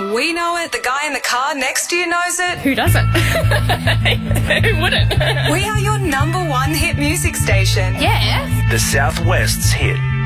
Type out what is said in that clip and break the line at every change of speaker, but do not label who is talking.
We know it. The guy in the car next to you knows it.
Who doesn't? Who wouldn't?
We are your number one hit music station.
Yeah.
The Southwest's hit